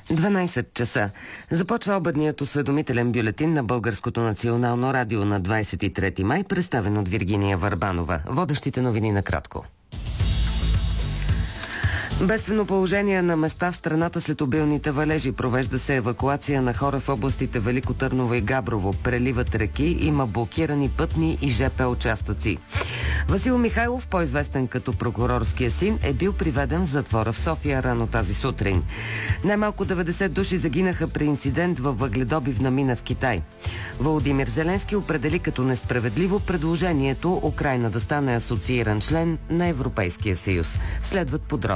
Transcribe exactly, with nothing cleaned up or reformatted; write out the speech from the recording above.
дванайсет часа. Започва обедният осведомителен бюлетин на Българското национално радио на двадесет и трети май, представен от Виргиния Върбанова. Водещите новини накратко. Бедствено положение на места в страната след обилните валежи. Провежда се евакуация на хора в областите Велико Търново и Габрово. Преливат реки, има блокирани пътни и ЖП участъци. Васил Михайлов, по-известен като прокурорския син, е бил приведен в затвора в София рано тази сутрин. Най-малко деветдесет души загинаха при инцидент във въгледобивна мина в Китай. Володимир Зеленски определи като несправедливо предложението Украйна да стане асоцииран член на Европейския съюз. Следват подробности.